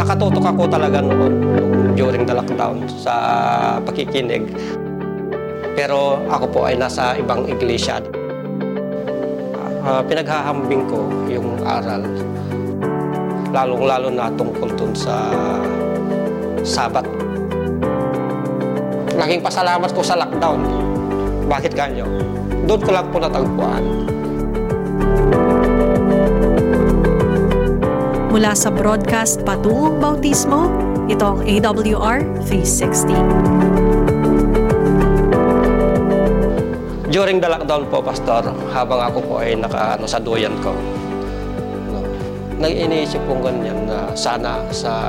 Nakatutok ako talaga noon during the lockdown sa pakikinig. Pero ako po ay nasa ibang iglesia. Pinaghahambing ko yung aral, lalong-lalo na tungkol dun sa Sabat. Naging pasalamat ko sa lockdown. Bakit ganyo? Doon ko lang po natagpuan. Mula sa broadcast Patungong Bautismo, ito ang AWR 360. During the lockdown po, Pastor, habang ako po ay sa duyan ko, nag-iniisip kong ganyan na sana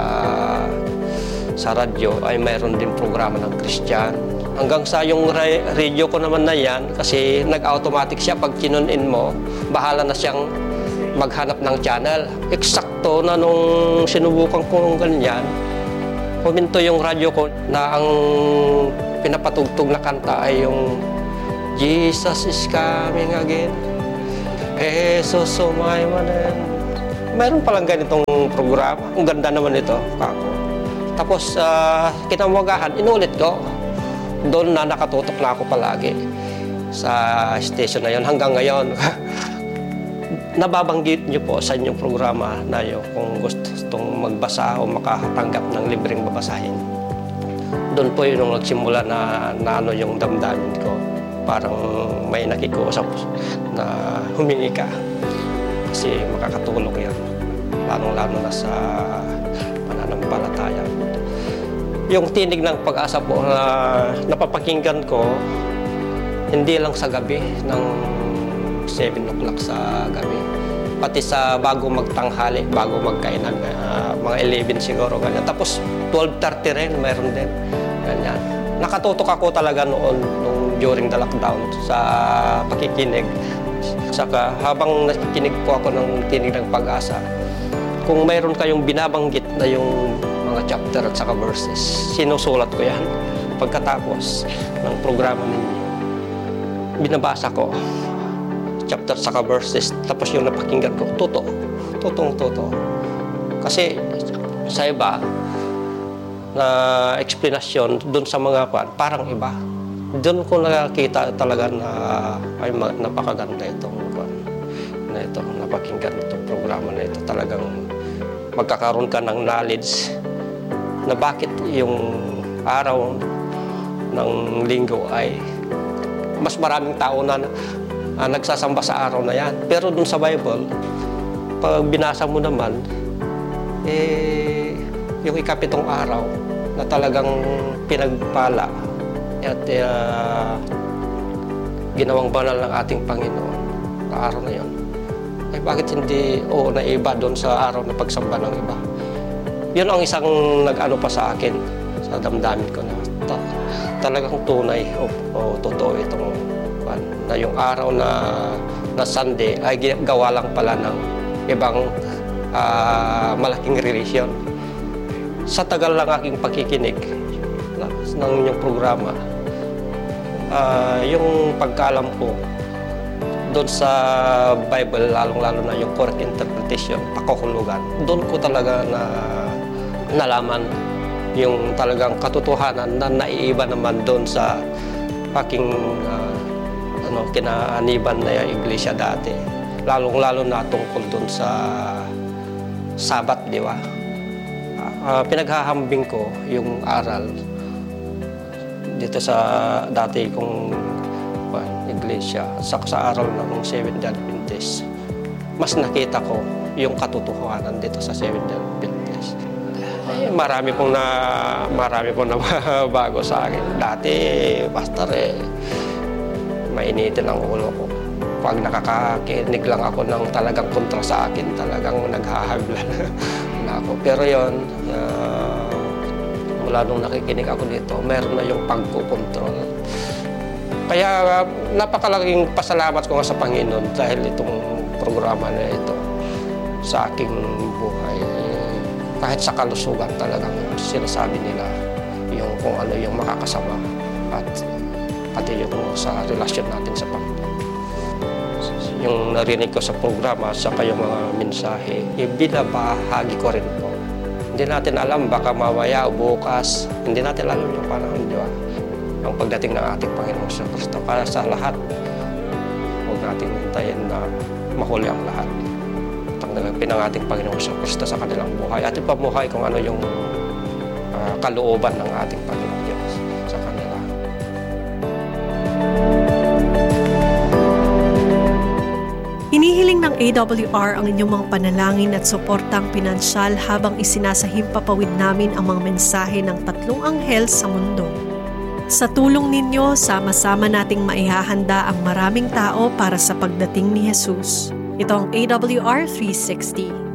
sa radyo ay mayroon din programa ng Christian. Hanggang sa yung radio ko naman na yan, kasi nag-automatic siya pag kinun-in mo, bahala na siyang maghanap ng channel. Eksakto na nung sinubukan ko ganyan, huminto yung radyo ko na ang pinapatugtog na kanta ay yung Jesus is coming again. Jesus sumaymanen. Mayroon palang ganitong programa. Ang ganda naman ito, kako. Tapos, kinamagahan, inulit ko. Doon na nakatutok na ako palagi sa station na yon hanggang ngayon. Nababanggit niyo po sa inyong programa na yun kung gustong magbasa o makatanggap ng libreng babasahin. Doon po yun nung nagsimula na ano yung damdamin ko. Parang may nakikusap na humingi ka. Kasi makakatulong yan. Lalong-lalo na sa pananampalataya. Yung tinig ng pag-asa po na napapakinggan ko, hindi lang sa gabi, ng 7 o'clock sa gabi. Pati sa bago magtanghali, bago magkainan, mga 11 siguro, ganyan. Tapos 12:30 rin, mayroon din. Ganyan. Nakatutok ako talaga noon during the lockdown sa pakikinig. Saka habang nakikinig po ako ng tinig ng pag-asa, kung mayroon kayong binabanggit na yung mga chapter at saka verses, sinusulat ko yan. Pagkatapos ng programa ninyo, binabasa ko chapter at saka verses, tapos yung napakinggan ko, totoo. Kasi sa iba, na explanation doon sa mga parang iba. Doon ko nakakita talaga na ay napakaganda itong napakinggan itong programa na ito. Talagang magkakaroon ka ng knowledge na bakit yung araw ng linggo ay mas maraming tao na nagsasamba sa araw na yan. Pero doon sa Bible, pag binasa mo naman, yung ikapitong araw na talagang pinagpala at ginawang banal ng ating Panginoon sa araw na yun, ay bakit hindi naiba doon sa araw na pagsamba ng iba? Yun ang isang nag-ano pa sa akin, sa damdamin ko na talagang tunay o totoo itong na yung araw na Sunday ay gawa lang pala ng ibang malaking religion. Sa tagal lang aking pakikinig ng inyong programa, yung pagkaalam ko doon sa Bible, lalong-lalo na yung correct interpretation, pakahulugan, doon ko talaga nalaman yung talagang katotohanan na naiiba naman doon sa aking kinaaniban na yung iglesia dati. Lalong-lalo na tungkol doon sa Sabat, di ba? Pinaghahambing ko yung aral dito sa dati kong iglesia sa araw ng Seventh-day Adventist. Mas nakita ko yung katotohanan dito sa Seventh-day Adventist. Marami pong na bago sa akin. Dati, pastor, mainitin ang ulo ko. Pag nakakakinig lang ako ng talagang kontra sa akin, talagang naghahabla na ako. Pero yun, mula nung nakikinig ako dito, meron na yung pagkukontrol. Kaya napakalaking pasalamat ko nga sa Panginoon dahil itong programa na ito sa aking buhay. Kahit sa kalusugan talagang sinasabi nila yung kung ano yung makakasama at pati yung sa relasyon natin sa Panginoon. Yung narinig ko sa programa sa kayong mga mensahe, binabahagi ko rin po Hindi natin alam, baka mamaya o bukas, hindi natin alam yung panahon, di ba? Ang pagdating ng ating Panginoong Kristo. Kaya sa lahat, huwag natin hintayin na mahuli ang lahat. Tanggapin ang ating Panginoong Kristo sa kanilang buhay. Ating pamuhay kung ano yung kalooban ng ating Panginoong Diyos sa kanila. Hinihiling ng AWR ang inyong mga panalangin at suportang pinansyal habang isinasahimpapawid namin ang mga mensahe ng tatlong anghel sa mundo. Sa tulong ninyo, sama-sama nating maihahanda ang maraming tao para sa pagdating ni Jesus. Ito ang AWR 360.